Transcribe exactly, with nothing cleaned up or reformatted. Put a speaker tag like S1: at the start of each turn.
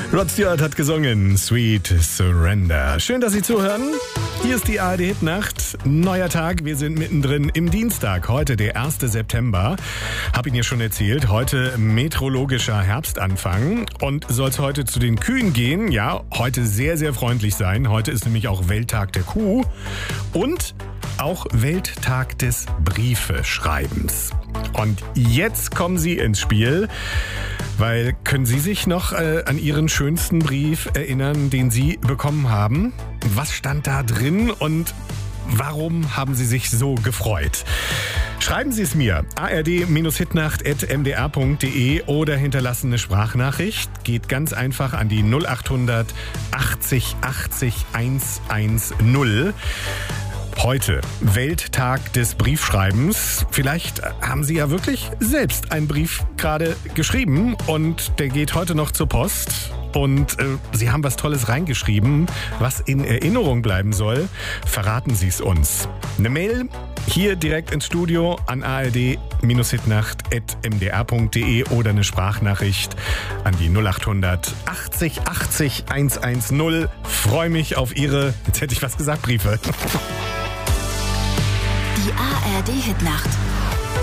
S1: Rod Stewart hat gesungen Sweet Surrender. Schön, dass Sie zuhören. Hier ist die A R D-Hitnacht. Neuer Tag. Wir sind mittendrin im Dienstag. Heute der erste September. Hab Ihnen ja schon erzählt. Heute meteorologischer Herbstanfang. Und soll es heute zu den Kühen gehen? Ja, heute sehr, sehr freundlich sein. Heute ist nämlich auch Welttag der Kuh. Und auch Welttag des Briefeschreibens. Und jetzt kommen Sie ins Spiel, weil können Sie sich noch äh, an Ihren schönsten Brief erinnern, den Sie bekommen haben? Was stand da drin und warum haben Sie sich so gefreut? Schreiben Sie es mir, a r d Hitnacht at m d r punkt d e oder hinterlassen eine Sprachnachricht. Geht ganz einfach an die null acht hundert achtzig achtzig hundertzehn. Heute, Welttag des Briefschreibens. Vielleicht haben Sie ja wirklich selbst einen Brief gerade geschrieben und der geht heute noch zur Post. Und äh, Sie haben was Tolles reingeschrieben, was in Erinnerung bleiben soll. Verraten Sie es uns. Eine Mail hier direkt ins Studio an a r d Hitnacht at m d r punkt d e oder eine Sprachnachricht an die null acht hundert achtzig achtzig hundertzehn. Freue mich auf Ihre, jetzt hätte ich was gesagt, Briefe.
S2: Die A R D-Hitnacht.